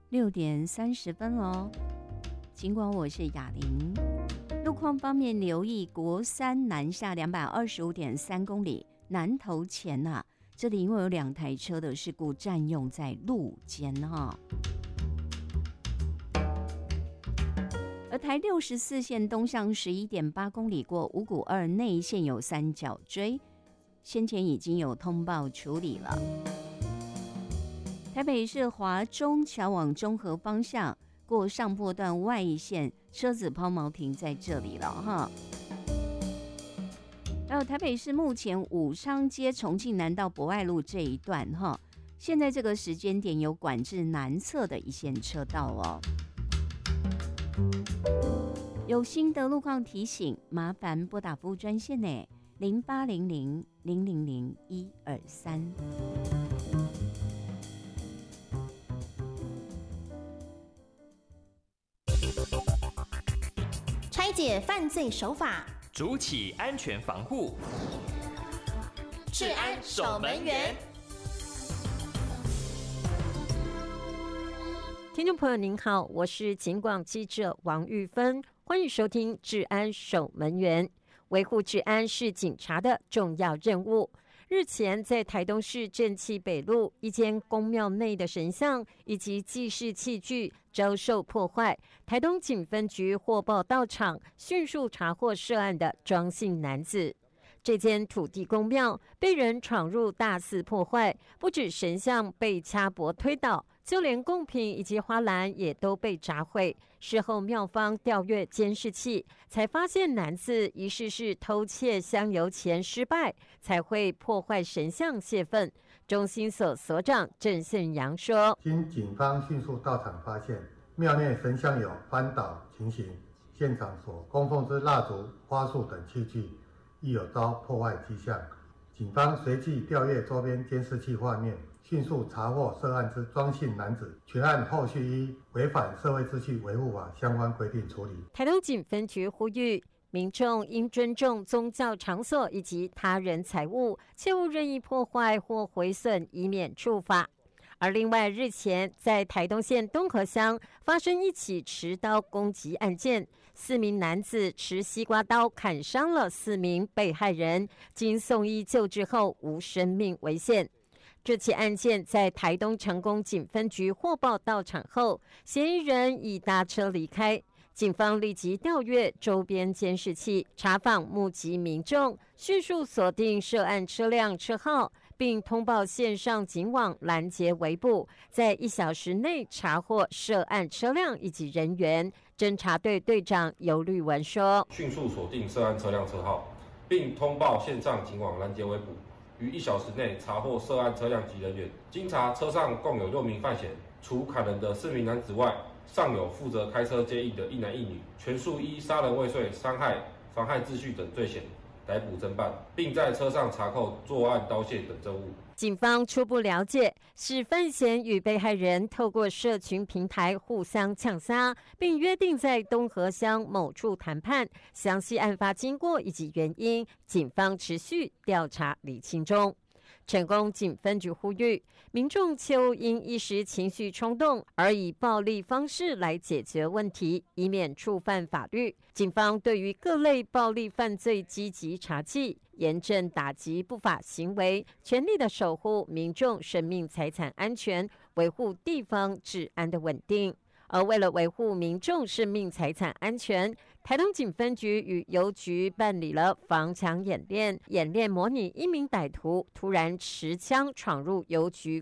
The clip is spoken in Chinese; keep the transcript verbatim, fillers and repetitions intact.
六点三十分喽。尽管我是雅玲，路况方面留意国三南下两百二十五点三公里南投前呐、啊，这里因为有两台车的事故占用在路肩哈。而台六十四线东向十一点八公里过五股二内线有三角锥，先前已经有通报处理了。台北市华中桥往中和方向过上坡段外线，车子抛锚停在这里了哈。还有台北市目前武昌街重庆南到博爱路这一段哈，现在这个时间点有管制南侧的一线车道哦。有新的路况提醒，麻烦拨打服务专线呢，零八零零零零零一二三。 拆解犯罪手法， 筑起安全防护， 治安守门员。 听众朋友您好，我是警广记者王玉芬，欢迎收听治安守门员。维护治安是警察的重要任务。日前在台东市正气北路一间宫庙内的神像以及祭祀器具遭受破坏，台东警分局获报到场，迅速查获涉案的庄姓男子。这间土地公庙被人闯入大肆破坏，不止神像被掐脖推倒，就连贡品以及花篮也都被砸毁。事后庙方调阅监视器，才发现男子疑似是偷窃香油钱失败，才会破坏神像泄愤。中心所所长郑宪阳说， 经警方迅速到场发现，庙内神像有翻倒情形，现场所供奉之蜡烛、花束等器具亦有遭破坏迹象。警方随即调阅周边监视器画面，迅速查获涉案之庄姓男子，全案后续依违反社会秩序维护法相关规定处理。 台东警分局呼吁民众应尊重宗教场所以及他人财物，切勿任意破坏或毁损，以免处罚。而另外，日前在台东县东河乡发生一起持刀攻击案件，四名男子持西瓜刀砍伤了四名被害人，经送医救治后无生命危险。这起案件在台东成功警分局获报到场后，嫌疑人已搭车离开。警方立即调阅周边监视器，查访目击民众，迅速锁定涉案车辆车号，并通报线上警网拦截围捕，在一小时内查获涉案车辆以及人员。侦查队队长尤律文说， 迅速锁定涉案车辆车号，并通报线上警网拦截围捕，于一小时内查获涉案车辆及人员。经查，车上共有六名犯嫌，除砍人的四名男子外，尚有负责开车接应的一男一女，全数依杀人未遂、伤害、妨害秩序等罪嫌逮捕侦办，并在车上查扣作案刀械等证物。 警方初步了解，是犯嫌与被害人透过社群平台互相呛杀，并约定在东河乡某处谈判。详细案发经过以及原因，警方持续调查厘清中。成功警分局呼吁民众切勿因一时情绪冲动而以暴力方式来解决问题，以免触犯法律。警方对于各类暴力犯罪积极查缉，严正打击不法行为，全力的守护民众生命财产安全，维护地方治安的稳定。而为了维护民众生命财产安全，台东警分局与邮局办理了防抢演练，演练模拟一名歹徒突然持枪闯入邮局